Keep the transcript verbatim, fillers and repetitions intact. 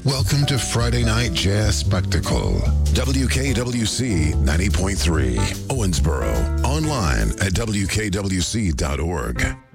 Welcome to Friday Night Jazz Spectacle. W K W C ninety point three, Owensboro. Online at W K W C dot org.